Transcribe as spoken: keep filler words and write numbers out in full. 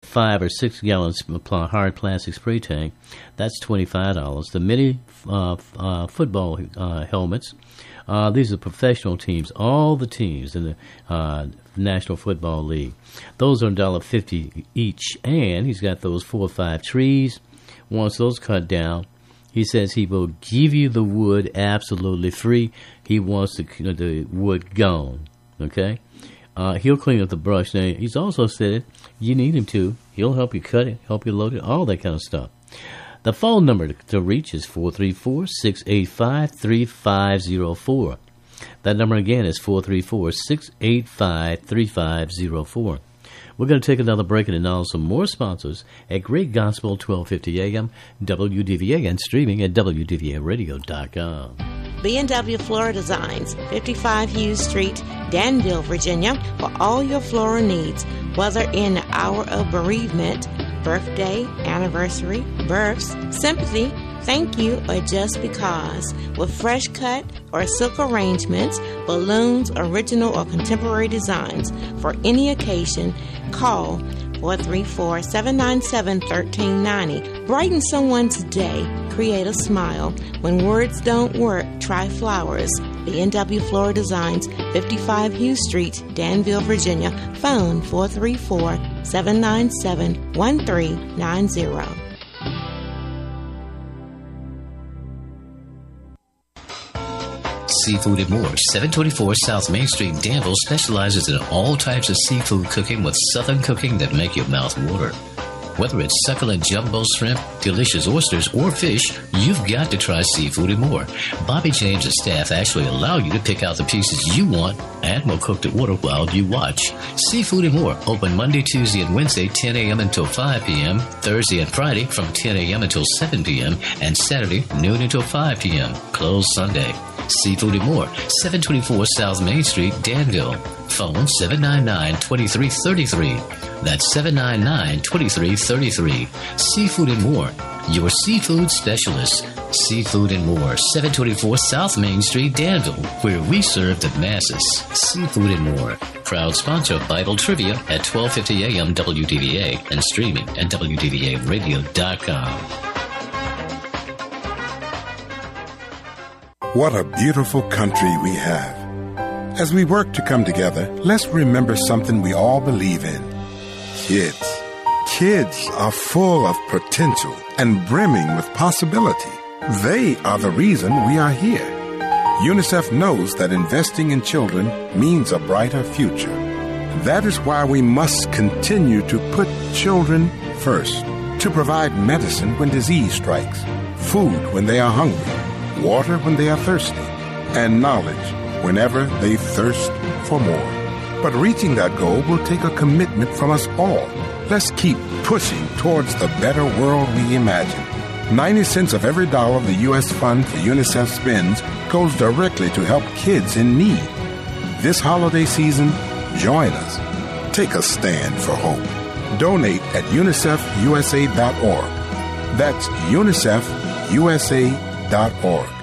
five or six gallon hard plastic spray tank, that's twenty-five dollars. The mini uh, uh, football uh, helmets, uh, these are professional teams, all the teams in the uh, National Football League. Those are one dollar fifty each, and he's got those four or five trees. Once those cut down, he says he will give you the wood absolutely free. He wants the, the wood gone, okay? Uh, he'll clean up the brush. Now, he's also said you need him to. He'll help you cut it, help you load it, all that kind of stuff. The phone number to, to reach is four three four, six eight five, three five zero four. That number again is four three four, six eight five, three five zero four. We're going to take another break and announce some more sponsors at Great Gospel twelve fifty A M, W D V A, and streaming at W D V A radio dot com. B and W Floral Designs, fifty-five Hughes Street, Danville, Virginia, for all your floral needs, whether in the hour of bereavement, birthday, anniversary, births, sympathy, thank you, or just because. With fresh cut or silk arrangements, balloons, original or contemporary designs for any occasion, call four three four, seven nine seven, one three nine zero. Brighten someone's day. Create a smile. When words don't work, try flowers. B and W Floral Designs, fifty-five Hughes Street, Danville, Virginia. Phone four three four, seven nine seven, one three nine zero. Seafood and More, seven twenty-four South Main Street, Danville, specializes in all types of seafood cooking with southern cooking that make your mouth water. Whether it's succulent jumbo shrimp, delicious oysters, or fish, you've got to try Seafood and More. Bobby James and staff actually allow you to pick out the pieces you want and will cook the order while you watch. Seafood and More, open Monday, Tuesday, and Wednesday, ten a.m. until five p.m., Thursday and Friday from ten a.m. until seven p.m., and Saturday, noon until five p.m., closed Sunday. Seafood and More, seven twenty-four South Main Street, Danville. Phone seven nine nine, two three three three. That's seven nine nine, two three three three. Seafood and More, your seafood specialist. Seafood and More, seven twenty-four South Main Street, Danville, where we serve the masses. Seafood and More, proud sponsor of Bible Trivia at twelve fifty A M W D V A and streaming at W D V A radio dot com. What a beautiful country we have. As we work to come together, let's remember something we all believe in. Kids. Kids are full of potential and brimming with possibility. They are the reason we are here. UNICEF knows that investing in children means a brighter future. That is why we must continue to put children first, to provide medicine when disease strikes, food when they are hungry, water when they are thirsty, and knowledge whenever they thirst for more. But reaching that goal will take a commitment from us all. Let's keep pushing towards the better world we imagine. ninety cents of every dollar the U S Fund for UNICEF spends goes directly to help kids in need. This holiday season, join us. Take a stand for hope. Donate at unicef u s a dot org. That's unicef u s a dot org.